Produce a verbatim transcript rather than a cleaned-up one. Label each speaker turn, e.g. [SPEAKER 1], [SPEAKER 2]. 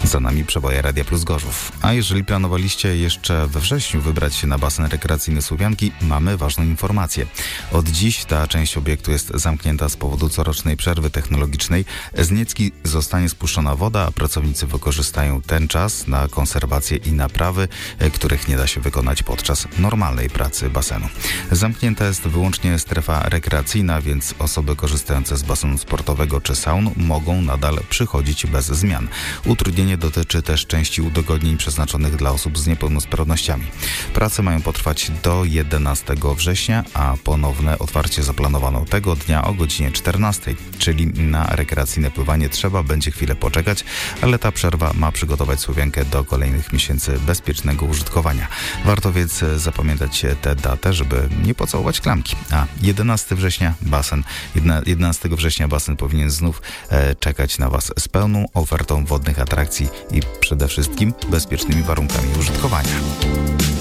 [SPEAKER 1] Za nami przeboje Radia Plus Gorzów. A jeżeli planowaliście jeszcze we wrześniu wybrać się na basen rekreacyjny Słowianki, mamy ważną informację. Od dziś ta część obiektu jest zamknięta z powodu corocznej przerwy technologicznej. Z Niecki zostanie spuszczona woda, a pracownicy wykorzystają ten czas na konserwację i naprawy, których nie da się wykonać podczas normalnej pracy basenu. Zamknięta jest wyłącznie strefa rekreacyjna, więc osoby korzystające z basenu sportowego czy saun mogą nadal przychodzić bez zmian. Utrudnienie dotyczy też części udogodnień przeznaczonych dla osób z niepełnosprawnościami. Prace mają potrwać do jedenastego września, a ponowne otwarcie zaplanowano tego dnia o godzinie czternastej, czyli na rekreacyjne pływanie trzeba będzie chwilę poczekać, ale ta przerwa ma przygotować Słowiankę do kolejnych miesięcy bezpiecznego użytkowania. Warto więc zapamiętać tę datę, żeby nie pocałować klamki. A jedenastego września basen, jedenastego września basen powinien znów e, czekać na Was z pełną ofertą wodnych atrakcji i przede wszystkim bezpiecznymi warunkami użytkowania.